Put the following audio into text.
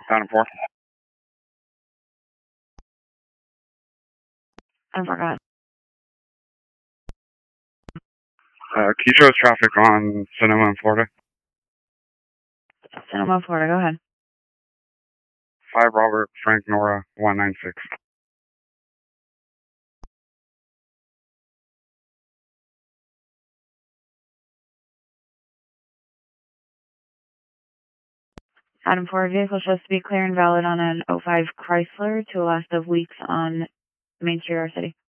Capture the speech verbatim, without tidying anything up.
Adam four. Adam four, go ahead. Uh, can you show us traffic on Sonoma in Florida? Sonoma, Florida, go ahead. five Robert Frank Nora one nine six. Adam four, vehicle supposed to be clear and valid on an oh five Chrysler to a last of weeks on Main Street, our city.